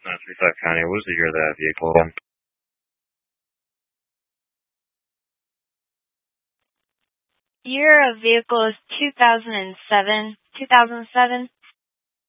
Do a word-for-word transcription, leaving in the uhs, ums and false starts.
Uh, thirty-five County. What was the year of that vehicle again? Year of vehicle is two thousand seven. two thousand seven.